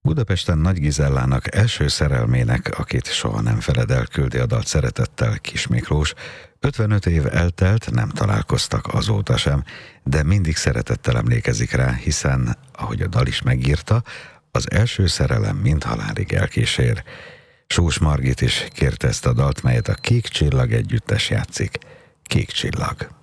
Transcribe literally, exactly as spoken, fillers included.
Budapesten Nagy Gizellának első szerelmének, akit soha nem feled el, küldi a dalt szeretettel Kis Miklós. ötvenöt év eltelt, nem találkoztak azóta sem, de mindig szeretettel emlékezik rá, hiszen, ahogy a dal is megírta, az első szerelem mind halálig elkísér. Sós Margit is kérte ezt a dalt, melyet a Kék Csillag együttes játszik. Kék Csillag.